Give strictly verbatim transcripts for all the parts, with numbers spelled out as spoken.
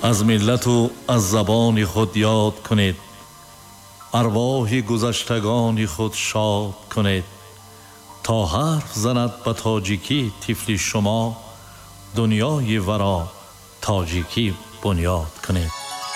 از ملت و از زبان خود یاد کنید، ارواح گذشتگان خود شاد کنید. تا حرف زند به تاجیکی طفل شما، دنیای ورا تاجیکی بنیاد کنید.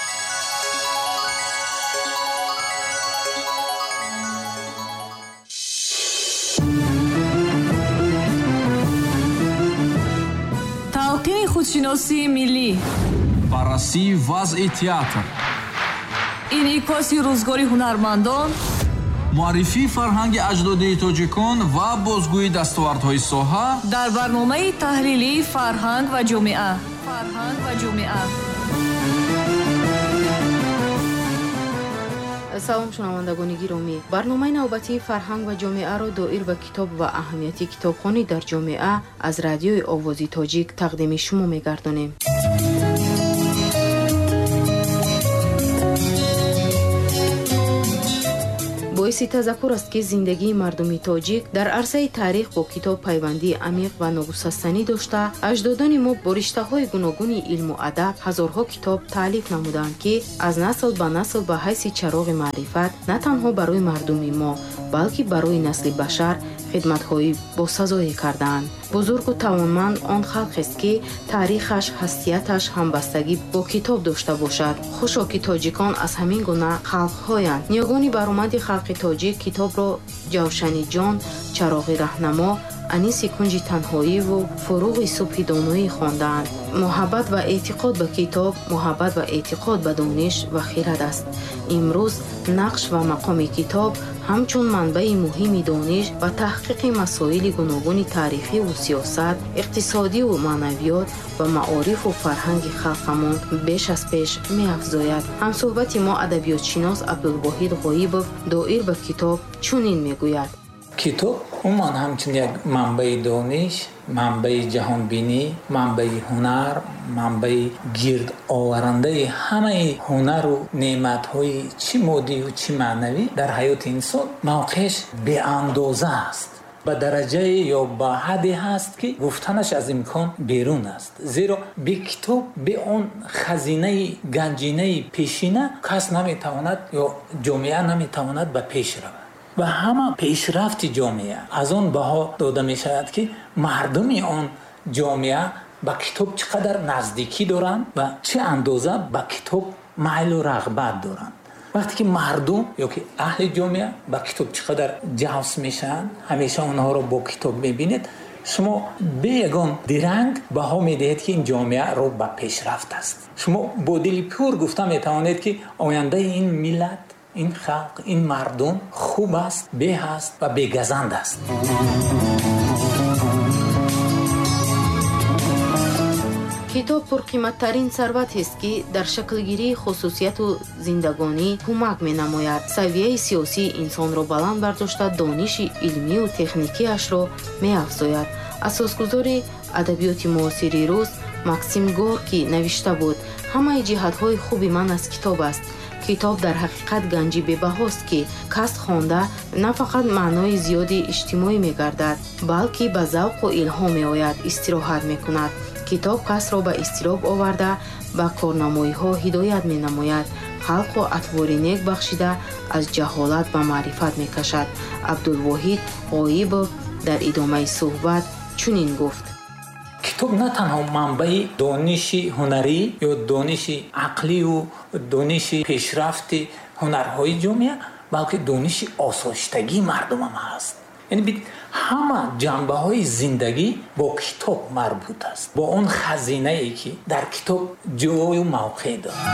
талқини худшиносии миллӣ, баррасии вазъи театр, инъикоси рӯзгори ҳунармандон, муаррифии фарҳанги аҷдодии тоҷикон ва бозгӯии дастовардҳои соҳа дар барномаи таҳлилии фарҳанг ва ҷомеа. фарҳанг ва ҷомеа. салом шунавандагони гиромӣ, барномаи навбатии фарҳанг ва ҷомеаро доир ба китоб ва аҳамияти китобхонӣ дар ҷомеа аз радиои овози тоҷик тақдими шумо мегардонем. боиси тазаккур аст ки зиндагии мардуми тоҷик дар арсаи таърих бо китоб пайвандии амиқ ва ногусастанӣ дошта, аҷдодони мо бо риштаҳои гуногуни илму адаб ҳазорҳо китоб таълиф намуданд, ки аз насл ба насл ба ҳайси чароғи маърифат на танҳо барои мардуми мо, балки барои насли башар хидматҳои босазое кардаанд. бузургу тавонманд он халқест ки таърихаш, ҳастияташ ҳамбастагӣ бо китоб дошта бошад. хушо ки тоҷикон аз ҳамин гуна халқҳоянд. ниёгони баромади халқи тоҷик китобро ҷавшани ҷон, чароғи раҳнамо, аниси кунҷи танҳоиву фуруғи субҳи доноӣ хондаанд. муҳаббат ва эътиқод ба китоб, муҳаббат ва эътиқод ба дониш ва хирад аст. имрӯз нақш ва мақоми китоб ҳамчун манбаи муҳими дониш ва таҳқиқи масоили гуногуни таърихиву сиёсат, иқтисодиву маънавиёт ва маорифу фарҳанги халқамон беш аз пеш меафзояд. ҳамсӯҳбати мо адабиётшинос Абдулвоҳид Ғоибов доир ба китоб чунин мегӯяд: китоб умуман ҳамчун як манбаи дониш, манбаи ҷаҳонбинӣ, манбаи ҳунар, манбаи гирдоварандаи ҳамаи ҳунару неъматҳои чӣ моддию чӣ маънавӣ дар ҳаёти инсон мавқеаш беандоза аст. ба дараҷае ё ба ҳадде ҳаст ки гуфтанаш аз имкон берун аст. зеро бе китоб, бе он хазинаи ганҷинаи пешина кас наметавонад ё ҷомеа наметавонад ба пеш равад. ва ҳама пешрафти ҷомеа аз он баҳо дода мешавад ки мардуми он ҷомеа ба китоб чӣ қадар наздикӣ доранд ва чӣ андоза ба китоб майлу рағбат доранд. вақте ки мардум ё ки аҳли ҷомеа ба китоб чӣ қадар ҷавз мешаванд, ҳамеша онҳоро бо китоб мебинед, шумо бе ягон диранг баҳо медиҳед ки ин ҷомеа ро ба пешрафт аст. шумо бо дили пур гуфта метавонед ки ояндаи ин миллат, ин халқ, ин мардум хуб аст, беҳ аст ва бегазанд аст. китоб пурқиматтарин сарватест ки дар шаклгирии хусусияту зиндагонӣ кӯмак менамояд. савияи сиёсии инсонро баланд бардошта, дониши илмию техникиашро меафзояд. асосгузори адабиёти муосири рӯз Максим Горкий навишта буд: ҳамаи ҷиҳатҳои хуби ман аз китоб аст. китоб дар ҳақиқат ганҷи бебаҳост ки кас хонда на фақат маънои зиёди иҷтимоӣ мегардад, балки ба завқу илҳом меояд, истироҳат мекунад. китоб касро ба изтироб оварда ба корнамоиҳо ҳидоят менамояд, халқу атвори нек бахшида аз ҷаҳолат ба маърифат мекашад. Абдулвоҳид Ғоибов дар идомаи суҳбат чунин гуфт: китоб на танҳо манбаи дониши ҳунарӣ ё дониши ақлию дониши пешрафти ҳунарҳои ҷомеа, балки дониши осоиштагии мардумам аст. яъне бит ҳама ҷанбаҳои зиндагӣ бо китоб марбут аст, бо он хазинае ки дар китоб ҷою мавқеъ дорад.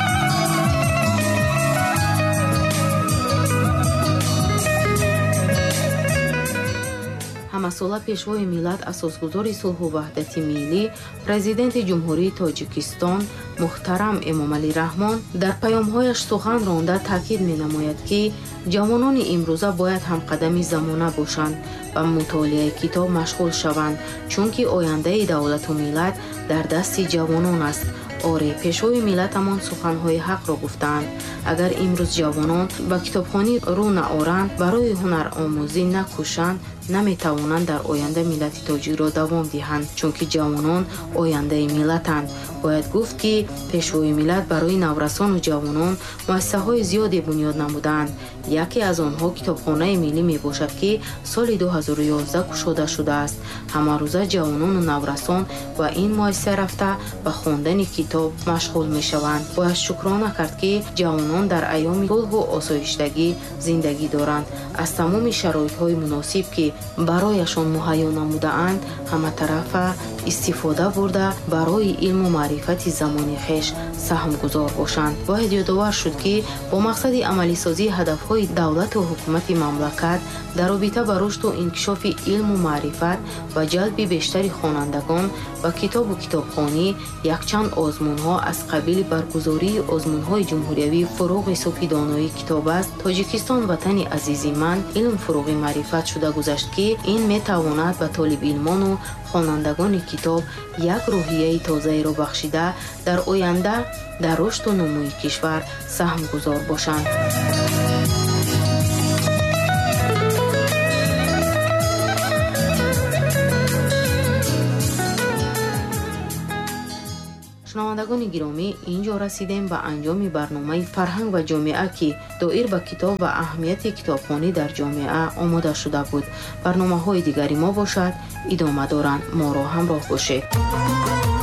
ҳамасола пешвои миллат, асосгузори сулҳу ваҳдати миллӣ, президенти ҷумҳурии Тоҷикистон муҳтарам Эмомалӣ Раҳмон дар паёмҳояш сухан ронда таъкид менамояд, ки ҷавонони имрӯза бояд ҳамқадами замона бошанд ва мутолиаи китоб машғул шаванд, чунки ояндаи давлату миллат дар дасти ҷавонон аст. оре, пешвои миллатамон суханҳои ҳақро гуфтаанд. агар имрӯз ҷавонон ба китобхонӣ рӯ наоранд, барои ҳунаромӯзӣ накӯшанд, наметавонанд дар оянда миллати тоҷикро давом диҳанд, чунки ҷавонон ояндаи миллатанд. бояд гуфт ки пешвои миллат барои наврасону ҷавонон муассисаҳои зиёде бунёд намуданд. яке аз онҳо китобхонаи миллӣ мебошад, ки соли дуҳазору ёздаҳ кушода шудааст. ҳамарӯза ҷавонону наврасон ба ин муассиса рафта ба хондани китоб машғул мешаванд. бояд шукрона кард, ки ҷавонон дар айёми сулҳу осоиштагӣ зиндагӣ доранд. аз тамоми шароитҳои муносиб, ки барояшон муҳайё намудаанд, ҳаматарафа истифода бурда барои илму маърифати замони хеш саҳмгузор бошанд. бояд ёдовар шуд, ки бо мақсади амалисозии ҳадафҳои давлату ҳукумати мамлакат дар робита ба рушду инкишофи илму маърифат ва ҷалби бештари хонандагон ба китобу китобхонӣ якчанд озмунҳо аз қабили баргузории озмунҳои ҷумҳуриявии фуруғи суфи доноии китоб аст, Тоҷикистон ватани азизи ман илм фуруғи маърифат шуда гузашт, ки ин метавонад ба толибилмону хонандагони китоб як рӯҳияи тозаеро бахшида дар оянда дар рушду нумӯи кишвар саҳмгузор бошанд. шунавандагони гиромӣ, инҷо расидем ба анҷоми барномаи фарҳанг ва ҷомеа, ки доир ба китоб ва аҳамияти китобхонӣ дар ҷомеа омода шуда буд. барномаҳои дигари мо бошад идома доранд. моро ҳамроҳ бошед.